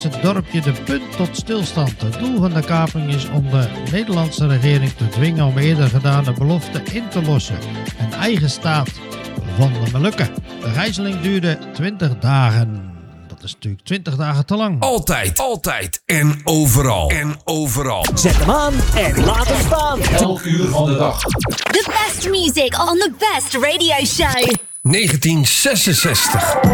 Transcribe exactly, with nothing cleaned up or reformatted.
het dorpje de punt tot stilstand. Het doel van de kaping is om de Nederlandse regering te dwingen om eerder gedane beloften in te lossen. Een eigen staat van de Molukken. De gijzeling duurde twintig dagen. Dat is natuurlijk twintig dagen te lang. Altijd, altijd en overal. En overal. Zet hem aan en laat hem staan. elf uur van de dag. The best music on the best radio show. negentien zesenzestig.